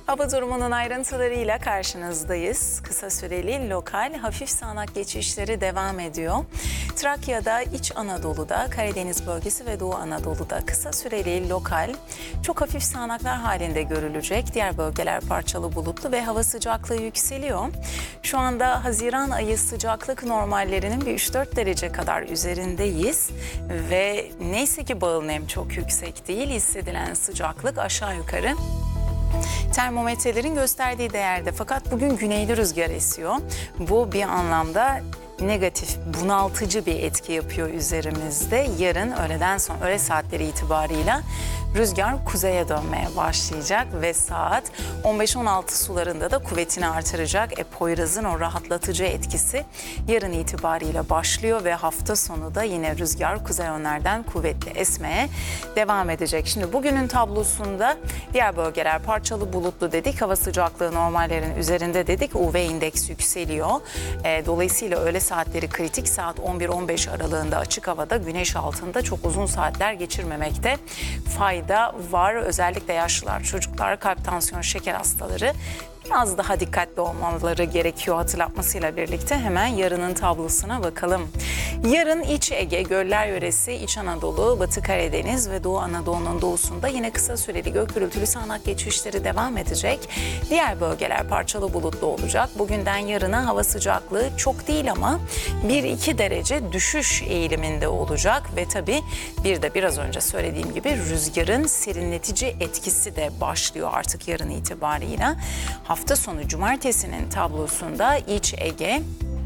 Hava durumunun ayrıntılarıyla karşınızdayız. Kısa süreli lokal hafif sağanak geçişleri devam ediyor. Trakya'da, İç Anadolu'da, Karadeniz bölgesi ve Doğu Anadolu'da kısa süreli lokal çok hafif sağanaklar halinde görülecek. Diğer bölgeler parçalı bulutlu ve hava sıcaklığı yükseliyor. Şu anda Haziran ayı sıcaklık normallerinin bir 3-4 derece kadar üzerindeyiz. Ve neyse ki bağıl nem çok yüksek değil, hissedilen sıcaklık aşağı yukarı termometrelerin gösterdiği değerde. Fakat bugün güneyli rüzgar esiyor. Bu bir anlamda negatif, bunaltıcı bir etki yapıyor üzerimizde. Yarın öğle saatleri itibarıyla rüzgar kuzeye dönmeye başlayacak ve saat 15-16 sularında da kuvvetini artıracak. Poyraz'ın o rahatlatıcı etkisi yarın itibariyle başlıyor ve hafta sonu da yine rüzgar kuzey yönlerden kuvvetli esmeye devam edecek. Şimdi bugünün tablosunda diğer bölgeler parçalı bulutlu dedik. Hava sıcaklığı normallerin üzerinde dedik. UV indeks yükseliyor. Dolayısıyla öğle saatleri kritik, saat 11-15 aralığında açık havada güneş altında çok uzun saatler geçirmemekte fayda var. Özellikle yaşlılar, çocuklar, kalp, tansiyon, şeker hastaları biraz daha dikkatli olmaları gerekiyor hatırlatmasıyla birlikte. Hemen yarının tablosuna bakalım. Yarın İç Ege, Göller Yöresi, İç Anadolu, Batı Karadeniz ve Doğu Anadolu'nun doğusunda yine kısa süreli gök gürültülü sağanak geçişleri devam edecek. Diğer bölgeler parçalı bulutlu olacak. Bugünden yarına hava sıcaklığı çok değil ama 1-2 derece düşüş eğiliminde olacak ve tabii bir de biraz önce söylediğim gibi rüzgarın serinletici etkisi de başlıyor artık yarın itibarıyla. Hafta sonu cumartesinin tablosunda İç Ege,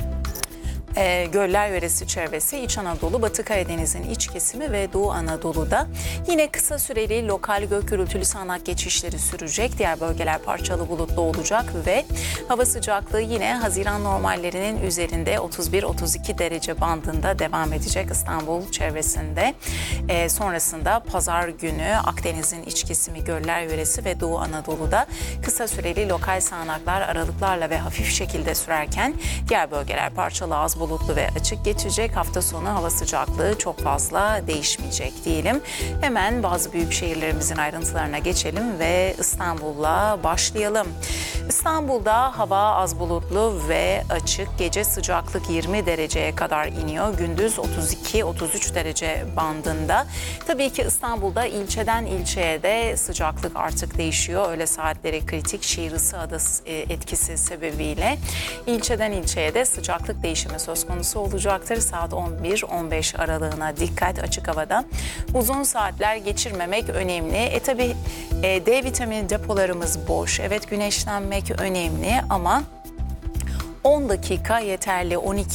Göller Yöresi çevresi, İç Anadolu, Batı Karadeniz'in iç kesimi ve Doğu Anadolu'da yine kısa süreli lokal gök gürültülü sağanak geçişleri sürecek. Diğer bölgeler parçalı bulutlu olacak ve hava sıcaklığı yine Haziran normallerinin üzerinde 31-32 derece bandında devam edecek İstanbul çevresinde. Sonrasında pazar günü Akdeniz'in iç kesimi, Göller Yöresi ve Doğu Anadolu'da kısa süreli lokal sağanaklar aralıklarla ve hafif şekilde sürerken diğer bölgeler parçalı az bulutlu ve açık geçecek. Hafta sonu hava sıcaklığı çok fazla değişmeyecek diyelim. Hemen bazı büyük şehirlerimizin ayrıntılarına geçelim ve İstanbul'la başlayalım. İstanbul'da hava az bulutlu ve açık. Gece sıcaklık 20 dereceye kadar iniyor. Gündüz 32-33 derece bandında. Tabii ki İstanbul'da ilçeden ilçeye de sıcaklık artık değişiyor. Öğle saatleri kritik, şehir ısı adası etkisi sebebiyle ilçeden ilçeye de sıcaklık değişimi söz konusu olacaktır. Saat 11-15 aralığına dikkat, açık havada uzun saatler geçirmemek önemli. Tabii D vitamini depolarımız boş. Evet, güneşlenmek önemli ama 10 dakika yeterli. 12